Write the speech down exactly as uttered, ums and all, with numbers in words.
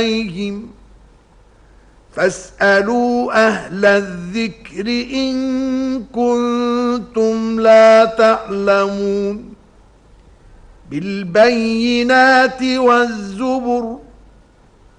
عليهم فاسألوا أهل الذكر إن كنتم لا تعلمون بالبينات والزبر